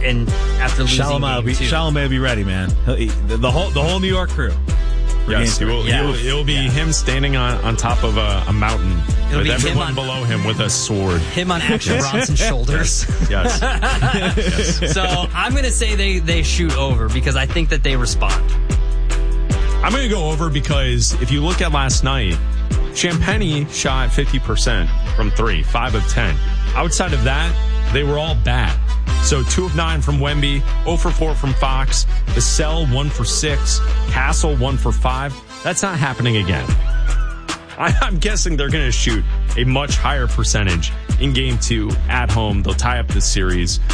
and after losing Chalamet will be ready, man. The whole New York crew. Yes, it will be him standing on top of a mountain with everyone below him with a sword. Him on Action Bronson's shoulders. Yes. Yes. So I'm going to say they shoot over because I think that they respond. I'm going to go over because if you look at last night, Champagnie shot 50% from 3, 5 of 10. Outside of that, they were all bad. So 2 of 9 from Wemby, 0 for 4 from Fox, Vassell 1 for 6, Castle 1 for 5. That's not happening again. I'm guessing they're going to shoot a much higher percentage in game 2 at home. They'll tie up the series.